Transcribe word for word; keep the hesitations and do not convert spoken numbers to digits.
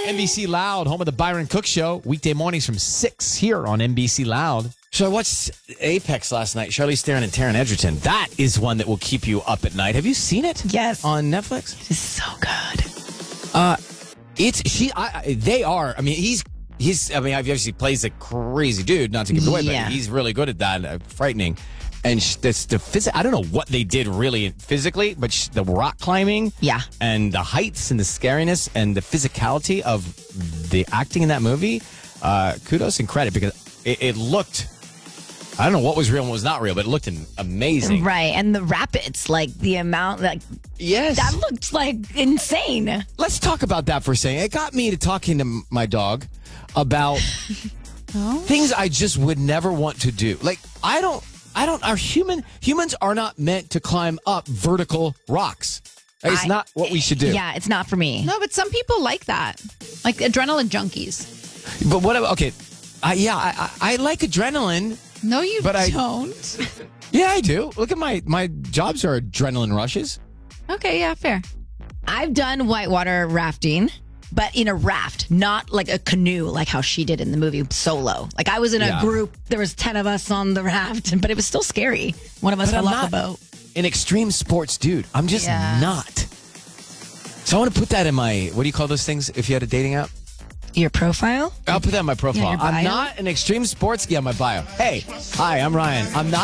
N B C Loud, home of the Byron Cook Show. Weekday mornings from six here on N B C Loud. So I watched Apex last night. Charlize Theron and Taron Egerton. That is one that will keep you up at night. Have you seen it? Yes. On Netflix? It is so good. Uh, it's she. I, I, they are. I mean, he's he's. I mean, obviously plays a crazy dude. Not to give it away, Yeah. but he's really good at that. Uh, frightening. And sh- the, the phys- I don't know what they did really physically, but sh- the rock climbing, Yeah. and the heights and the scariness and the physicality of the acting in that movie. Uh, kudos and credit because it, it looked. I don't know what was real and what was not real, but it looked amazing. Right. And the rapids, like the amount, like, Yes. that looked like insane. Let's talk about that for a second. It got me to talking to my dog about Oh. things I just would never want to do. Like, I don't, I don't, our human, humans are not meant to climb up vertical rocks. It's I- not what we should do. Yeah, it's not for me. No, but some people like that. Like adrenaline junkies. But what about, okay, I, yeah, I, I, I like adrenaline. No, you But I- don't. Yeah, I do. Look at my, my jobs are adrenaline rushes. Okay, yeah, fair. I've done whitewater rafting, but in a raft, not like a canoe, like how she did in the movie Solo. Like I was in a Yeah. group, there was ten of us on the raft, but it was still scary. One of us But I'm fell off the not boat. an extreme sports dude. I'm just Yeah. not. So I want to put that in my, what do you call those things if you had a dating app? Your profile? I'll put that in my profile. Yeah, your I'm bio? not an extreme sports guy on my bio. Hey, hi, I'm Ryan. I'm not